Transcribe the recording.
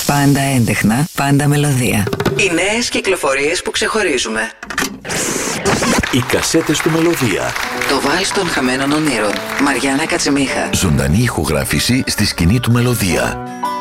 Πάντα έντεχνα, πάντα μελωδία. Οι νέες κυκλοφορίες που ξεχωρίζουμε. Οι κασέτες του Μελωδία. Το βάλς των χαμένων ονείρων. Μαριάννα Κατσιμίχα. Ζωντανή ηχογράφηση στη σκηνή του Μελωδία.